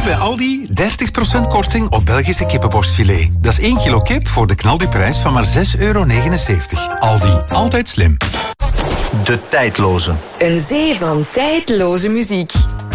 bij Aldi 30% korting op Belgische kippenborstfilet. Dat is 1 kilo kip voor de knaldiprijs van maar €6,79. Aldi, altijd slim. De tijdloze. Een zee van tijdloze muziek.